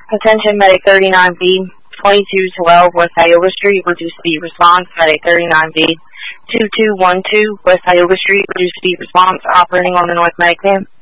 Attention, Medic 39B, 2212 West Iowa Street, reduce speed response. Medic 39B, 2212 West Iowa Street, reduce speed response, operating on the North Medic van.